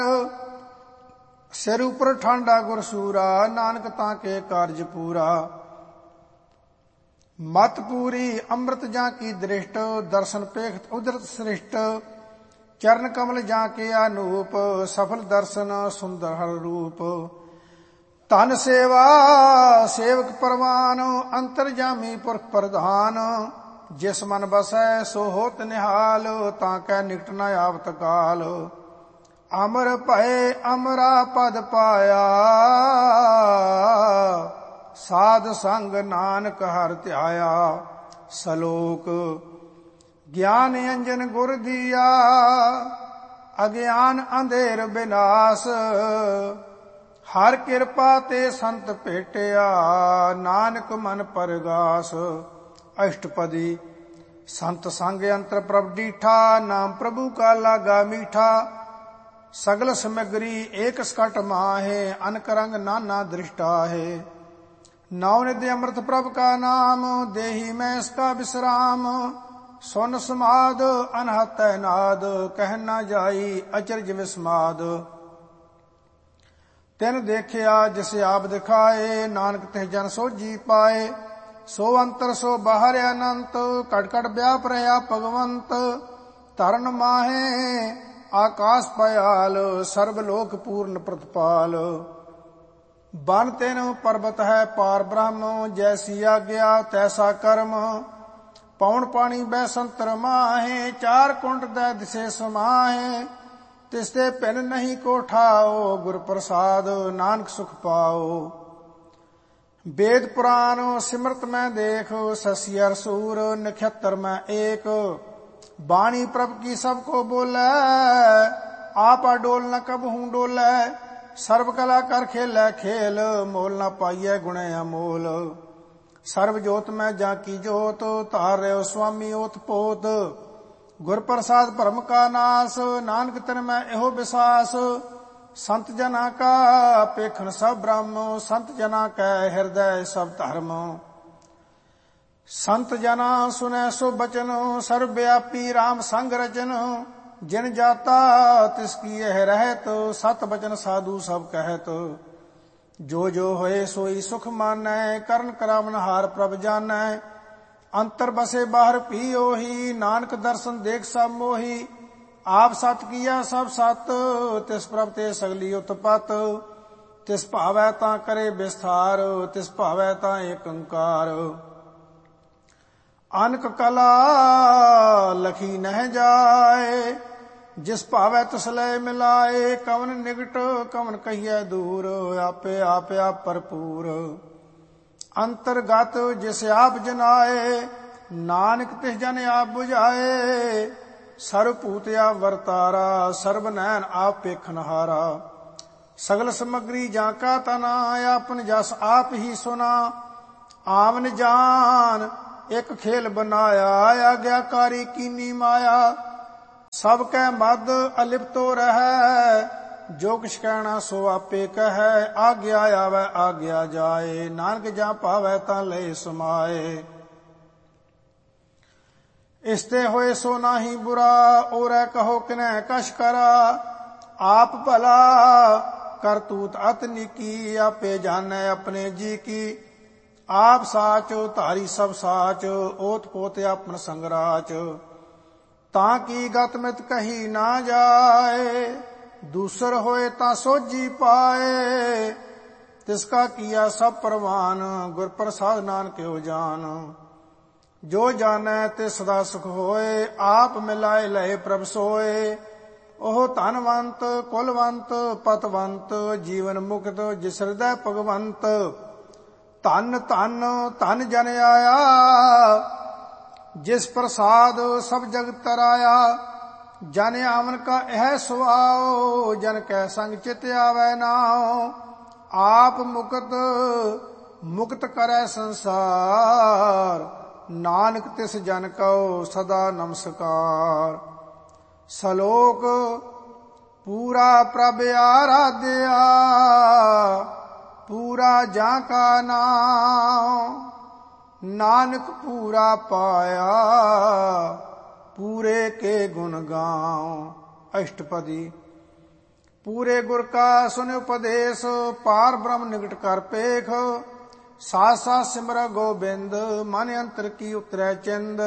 सिर ऊपर ठांडा गुरसूरा, नानक ताके कारज पूरा। मत पूरी अमृत जाकी दृष्ट, दर्शन पेखत उदरत श्रेष्ठ। चरण कमल जाके अनूप, सफल दर्शन सुंदर हर रूप। तन सेवा सेवक परवान, अंतरजामी पुरख प्रधान। जिस मन बसै सो होत निहाल, ताकै निकट न आवत काल। अमर भय अमरा पद पाया, साध संग नानक हर ध्याया। सलोक ज्ञान अंजन गुर दिया, अज्ञान अंधेर विनाश। हर कृपा ते संत भेटिया, नानक मन परगास। अष्टपदी। संत संग अंतर प्रभ डीठा, नाम प्रभु का लागा मीठा। सगल समग्री एक सकट माहे, अनक रंग नाना दृष्टा है। नौ निधि अमृत प्रभ का नाम, देही में इसका विश्राम। सुन समाद अनहत नाद, कह न जाई अचरज विस्माद। तिन देखिया जिसे आप दिखाए, नानक तिह जन सो जी पाए। सो अंतर सो बाहर अनंत, कट कट व्याप रहा भगवंत। तरन माहे आकाश पयाल, सर्वलोक पूर्ण प्रतिपाल। बन तेन पर्वत है पार ब्रह्म, जैसी आज्ञा तैसा कर्म। पौन पानी बैसंतर माहे, चार कुंड दै दिसे समाहे। तिसते पिन नहीं को ठाओ, गुर प्रसाद नानक सुख पाओ। वेद पुराण सिमरत में देख, शशि अर सूर नक्षत्र में एक। वाणी प्रभ की सबको बोले, आपा डोल न कब हूं डोले। सर्व कला कर खेलै खेल, मोल न पाइये गुणे अमोल। सर्व जोत में जाकी जोत, तार रहो स्वामी ओत पोत। गुर प्रसाद भरम का नाश, नानक तिन में एहो विश्वास। संत जना का पेखन सब ब्रह्म, संत जना कै हृदय सब धर्म। संत जना सुनै सो बचन, सर्वव्यापी राम संग रचन। जिन जाता तिसकी यह रहत, सत बचन साधु सब कहत। जो जो होए सोई सुख मानै, करन करावन हार प्रभ जानै। अंतर बसे बाहर भी ओही, नानक दर्शन देख सब मोही। आप सत किया सब सत, तिस प्रभ ते सगली उत्पत। तिस भावै तां करे विस्तार, तिस भावै तां एक अंकार। अनक कला लखी नह जाए, जिस भावै तिस लय मिलाए। कवन निकट कवन कहिए दूर, आपे आप आप भरपूर। अंतर्गत जिस आप जनाए, नानक तिस जन आप बुझाए। सर्वभूत आप वर्तारा, सर्व नैन आप पेखनहारा। सगल समग्री जाका तना, आपन जस आप ही सुना। आवन जान एक खेल बनाया, आज्ञाकारी कीनी माया। सबकै मद अलिप्तो रहै, जो किछ कहना सो आपे कहै। आज्ञा आवे आज्ञा जाए, नानक जा पावै तां लय समाए। इसते होए सो नाही बुरा, और कहो किनै कश करा। आप भला करतूत अत निकी, आपे जानै अपने जी की। आप साच धारी सब साच, ओत पोत आपन संगराच। ताकि गत मित कही ना जाए, दूसर होए ता सोझी पाए। तिसका किया सब परवान, गुर प्रसाद नानक हो जान। जो जानै ते सदा सुख होए, आप मिलाए लय प्रभ सोए। ओह धनवंत कुलवंत पतवंत, जीवन मुक्त जिस हृदय भगवंत। धन धन धन जन आया, जिस प्रसाद सब जगत तराया। जन आवन का यह सुभाव, जन कै संग चित आवे नाओ। आप मुक्त मुक्त करै संसार, नानक तिस जन को सदा नमस्कार। सलोक पूरा प्रभ आराध्या, पूरा जाका नाम। नानक पूरा पाया, पूरे के गुण गाओ। अष्टपदी। ਪੂਰੇ ਗੁਰ ਕਾ ਸੁਨ ਉਪਦੇਸ਼, ਪਾਰ ਬ੍ਰਹਮ ਨਿਕਟ ਕਰ ਪੇਖ। ਸਾਥ ਸਾਥ ਸਿਮਰ ਗੋਬਿੰਦ, ਮਨ ਅੰਤਰ ਕੀ ਉਤਰੈ ਚਿੰਦ।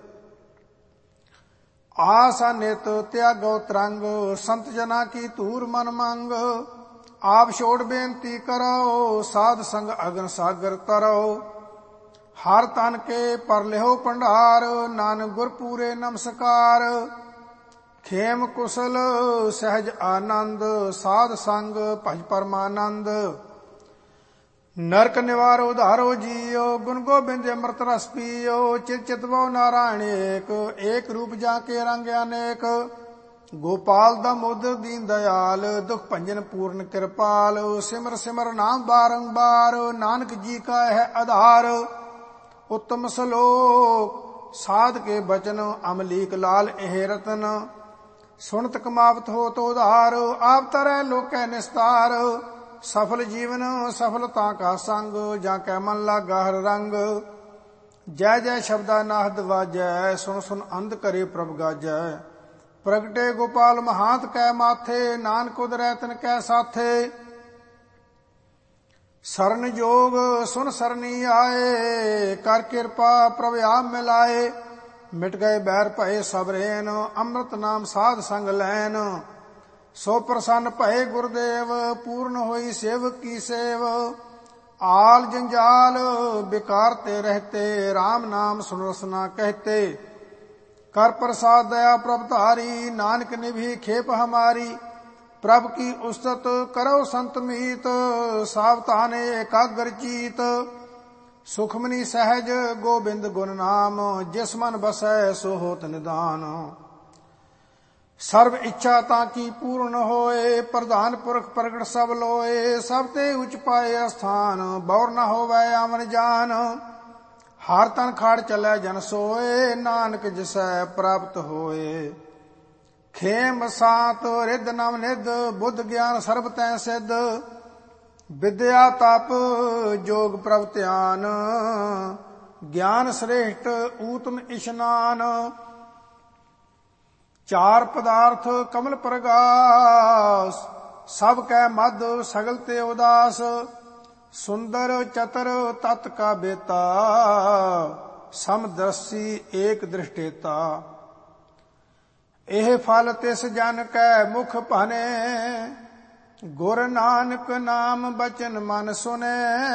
ਆਸਾ ਨਿਤ ਤਿਆਗੋ ਤਰੰਗ, ਸੰਤ ਜਨਾ ਕੀ ਧੂਰ ਮਨ ਮੰਗ। ਆਪ ਛੋੜ ਬੇਨਤੀ ਕਰੋ, ਸਾਧ ਸੰਗ ਅਗਨ ਸਾਗਰ ਤਰੋ। ਹਰ ਤਨ ਕੇ ਪਰ ਲਿਓ ਭੰਡਾਰ, ਨਾਨਕ ਗੁਰ ਪੂਰੇ ਨਮਸਕਾਰ। ਖੇਮ ਕੁਸਲ ਸਹਿਜ ਆਨੰਦ, ਸਾਧ ਸੰਗ ਭਜ ਪਰਮਾਨੰਦ। ਨਰਕ ਨਿਵਾਰੋ ਉਧਾਰੋ ਜੀਓ, ਗੁਣ ਗੋਬਿੰਦ ਅੰਮ੍ਰਿਤ ਰਸ ਪੀਓ। ਚਿਤ ਚਿਤਵੋ ਨਾਰਾਇਣ ਏਕ, ਏਕ ਰੂਪ ਜਾ ਕੇ ਰੰਗ ਅਨੇਕ। ਗੋਪਾਲ ਦਾ ਮੋਦਰ ਦੀਨ ਦਇਆਲ, ਦੁਖ ਭੰਜਨ ਪੂਰਨ ਕਿਰਪਾਲ। ਸਿਮਰ ਸਿਮਰ ਨਾਮ ਬਾਰੰਬਾਰ, ਨਾਨਕ ਜੀ ਕਾ ਹੈ ਆਧਾਰ। ਉੱਤਮ ਸਲੋਕ ਸਾਧ ਕੇ ਬਚਨ, ਅਮਲੀਕ ਲਾਲ ਇਹ ਰਤਨ। ਸੁਣਤ ਕਮਾਵਤ ਹੋ ਤੋ ਉਧਾਰ, ਆਪ ਤਰੈ ਲੋਕੈ ਨਿਸਤਾਰ। ਸਫਲ ਜੀਵਨ ਸਫਲਤਾ ਕਾ ਸੰਗ, ਜਾਂ ਕੈ ਮਨ ਲਾਗਾ ਹਰ ਰੰਗ। ਜੈ ਜੈ ਸ਼ਬਦਾ ਨਾਹਦ ਵਾਜੈ, ਸੁਣ ਸੁਣ ਅੰਧ ਕਰੇ ਪ੍ਰਭ ਗਾਜੈ। ਪ੍ਰਗਟੇ ਗੋਪਾਲ ਮਹਾਂਤ ਕੈ ਮਾਥੇ, ਨਾਨਕ ਉਦਰੈ ਤਿਨ ਕੈ ਸਾਥੇ। ਸਰਨ ਜੋਗ ਸੁਨ ਸਰਨੀ ਆਏ, ਕਰ ਕਿਰਪਾ ਪ੍ਰਭ ਆਪ ਮਿਲਾਏ। ਮਿਟ ਗਏ ਬੈਰ ਭਏ ਸਭ ਰੇਨ, ਅੰਮ੍ਰਿਤ ਨਾਮ ਸਾਧ ਸੰਗ ਲੈਨ। ਸੋ ਪ੍ਰਸੰਨ ਭਏ ਗੁਰਦੇਵ, ਪੂਰਨ ਹੋਈ ਸੇਵਕ ਕੀ ਸੇਵ। ਆਲ ਜੰਜਾਲ ਬਿਕਾਰ ਤੇ ਰਹਤੇ, ਰਾਮ ਨਾਮ ਸੁਨ ਰਸਨਾ ਕਹਤੇ। कर प्रसाद दया प्रभ धारी, नानक निभि खेप हमारी। प्रभ की उस्तत करो संत मीत, सावधाने एकाग्र चीत। सुखमनी सहज गोबिंद गुण नाम, जिस मन बसै सो होत निदान। सर्व इच्छा ताकी पूर्ण होए, प्रधान पुरख प्रगट सब लोए। सब ते उच पाए स्थान, बौर न होवै आवन जान। हर तन खाड़ चलै जन सोए, नानक जिसै प्राप्त होए। खेम सात रिद नव निध, बुद्ध ज्ञान सर्ब तै सिद्ध। विद्या तप जोग प्रभ ध्यान, ज्ञान श्रेष्ठ ऊतम इशनान। चार पदार्थ कमल प्रगास, सब कै मद सगल ते उदास। सुंदर चतर तत् का बेता, समदर्शी एक दृष्टेता। एह फल तिस जन कै मुख भने, गुर नानक नाम बचन मन सुने।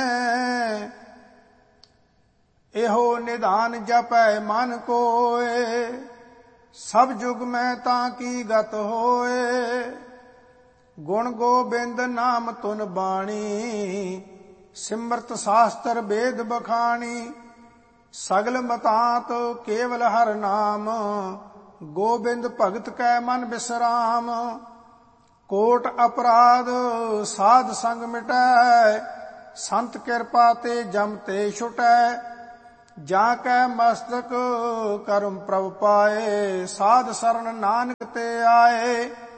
एहो निधान जपै मन कोय, सब जुग में ताकी गत होए। गुण गोबिंद नाम तुन बाणी, सिमरत शास्त्र वेद बखानी। सगल मतांत केवल हर नाम, गोबिंद भगत कै मन विश्राम। कोट अपराध साध संग मिटै, संत कृपा ते जम ते छुटै। जाकै मस्तक करम प्रभ पाए, साध शरण नानक ते आए।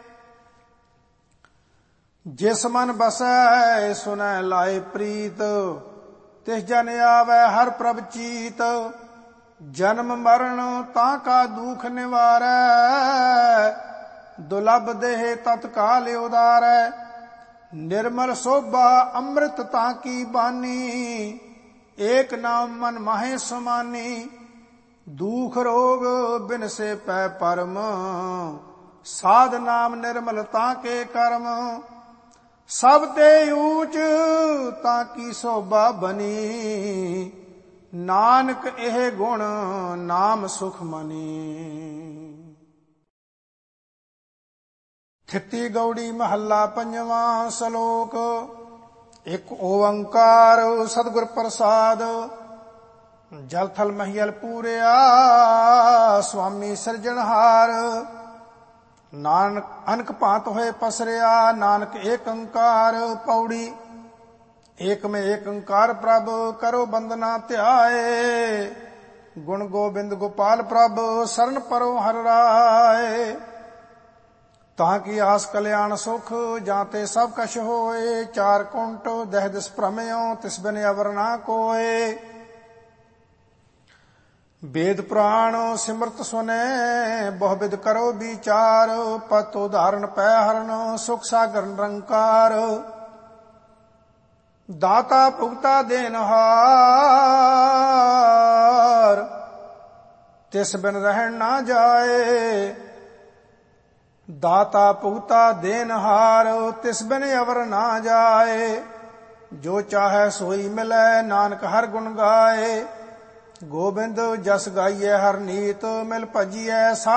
जिस मन बसै सुनै लाए प्रीत, तिस जन आवै हर प्रभ चीत। जन्म मरण ताका दुख निवारै, दुलभ देह तत्काल उदारै। निर्मल शोभा अमृत ताकी बानी, एक नाम मन माहे समानी। दुख रोग बिन से पै परम, साध नाम निर्मल ताके कर्म। सब ते ऊच ताकी शोभा बनी, नानक एह गुण नाम सुख मनी। थिती गौड़ी महला पंजवा सलोक। एक ओंकार सतगुर प्रसाद, जल थल महियल पूरिया स्वामी सिरजनहार। नानक अनक भांत होए पसरिया, नानक एक अंकार। पौड़ी एक में एक अंकार प्रभ, करो बंदना ध्याए। गुण गोबिंद गोपाल प्रभ, शरण परो हर राय। ताकि आस कल्याण सुख, जाते सब कछ होए। चार कुंट दह दिस भ्रमयो, तिस बिन अवर ना कोय। ਵੇਦ ਪੁਰਾਣ ਸਿਮਰਤ ਸੁਨੇ ਬਹੁ ਬਿਦ ਕਰੋ ਵਿਚਾਰ ਪਤ ਉਦਾਹਰਣ ਪੈ ਹਰਨ ਸੁਖ ਸਾਗਰ ਨਿਰੰਕਾਰ ਦਾਤਾ ਭੁਗਤਾ ਦੇਨਹਾਰ ਤਿਸ ਬਿਨ ਰਹਿਣ ਨਾ ਜਾਏ ਦਾਤਾ ਭੁਗਤਾ ਦੇਨਹਾਰ ਤਿਸ ਬਿਨ ਅਵਰ ਨਾ ਜਾਏ ਜੋ ਚਾਹੈ ਸੋਈ ਮਿਲੈ ਨਾਨਕ ਹਰ ਗੁਣ ਗਾਏ ਗੋਬਿੰਦ ਜਸ ਗਾਈਐ ਹਰ ਨੀਤ ਮਿਲ ਭਜੀਐ